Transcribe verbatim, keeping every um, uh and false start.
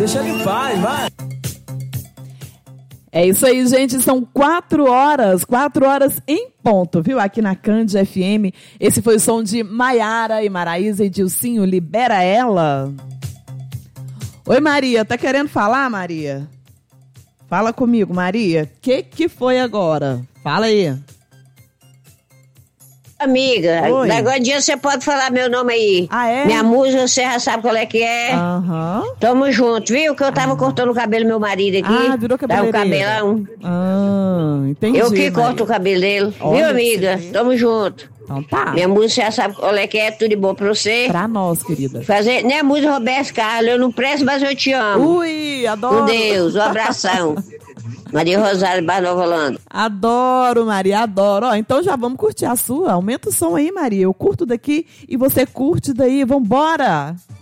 Deixa ele em paz, vai. É isso aí, gente. São quatro horas, quatro horas em ponto, viu? Aqui na Cândia F M. Esse foi o som de Maiara e Maraísa e Dilcinho, Libera Ela. Oi, Maria. Tá querendo falar, Maria? Fala comigo, Maria. O que que foi agora? Fala aí. Amiga, Oi. agora dia você pode falar meu nome aí. Ah, é? Minha música, você já sabe qual é que é. Aham. Tamo junto, viu? Que eu tava cortando o cabelo do meu marido aqui. Ah, virou Tá o cabeleireira. cabelão. Ah, entendi. Eu que Maria. corto o cabelo dele. Olha, Viu, amiga? você vê. Tamo junto. Então tá. Minha música, você já sabe qual é que é. Tudo de bom pra você. Pra nós, querida. Fazer, né, música Roberto Carlos. Eu não presto, mas eu te amo. Ui, adoro. Com Deus, um abração. Maria Rosário, Bar Nova Holanda. Adoro, Maria, adoro. Ó, então já vamos curtir a sua. Aumenta o som aí, Maria. Eu curto daqui e você curte daí. Vambora!